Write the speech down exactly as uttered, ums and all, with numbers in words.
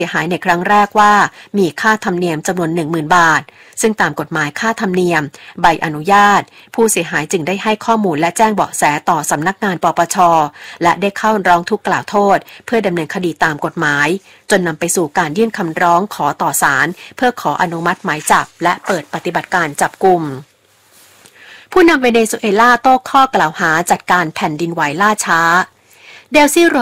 เสียหายในครั้งแรกว่ามีค่าธรรมเนียมจำนวน หนึ่งหมื่น บาทซึ่งตามกฎหมายค่าธรรมเนียมใบอนุญาตผู้เสียหายจึงได้ให้ข้อมูลและแจ้งเบาะแสต่อสำนักงานปปช.และได้เข้าร้องทุกข์กล่าวโทษเพื่อดำเนินคดีตามกฎหมายจนนำไปสู่การยื่นคำร้องขอต่อศาลเพื่อขออนุมัติหมายจับและเปิดปฏิบัติการจับกุมผู้นำเวเนซุเอลาโต้ข้อกล่าวหาจัดการแผ่นดินไหวล่าช้าเดลซี่